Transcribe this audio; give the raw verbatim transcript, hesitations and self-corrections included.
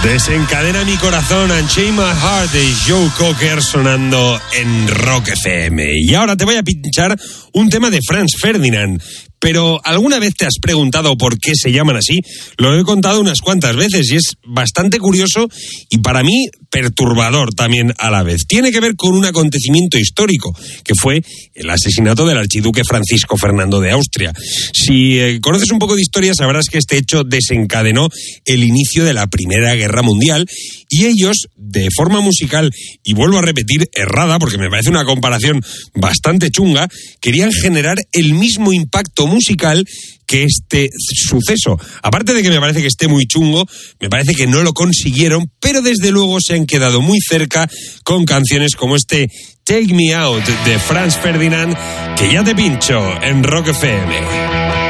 Desencadena mi corazón, Unchain My Heart de Joe Cocker sonando en Rock F M. Y ahora te voy a pinchar un tema de Franz Ferdinand. Pero ¿alguna vez te has preguntado por qué se llaman así? Lo he contado unas cuantas veces y es bastante curioso y para mí perturbador también a la vez. Tiene que ver con un acontecimiento histórico, que fue el asesinato del archiduque Francisco Fernando de Austria. Si eh, conoces un poco de historia, sabrás que este hecho desencadenó el inicio de la Primera Guerra Mundial y ellos, de forma musical, y vuelvo a repetir, errada, porque me parece una comparación bastante chunga, querían generar el mismo impacto musical que este suceso. Aparte de que me parece que esté muy chungo, me parece que no lo consiguieron, pero desde luego se han quedado muy cerca con canciones como este Take Me Out de Franz Ferdinand, que ya te pincho en Rock F M.